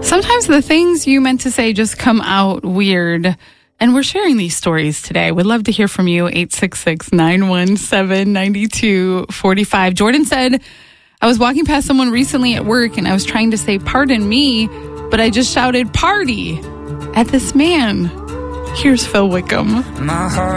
Sometimes the things you meant to say just come out weird. And we're sharing these stories today. We'd love to hear from you. 866-917-9245. Jordan said, I was walking past someone recently at work and I was trying to say, pardon me, but I just shouted party at this man. Here's Phil Wickham. My heart